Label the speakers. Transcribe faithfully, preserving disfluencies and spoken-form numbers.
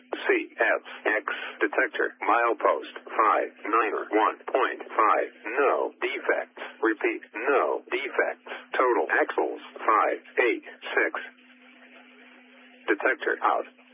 Speaker 1: C F X detector milepost five nine one point five. No defects. Repeat, no defects. Total axles five eight six. Detector out.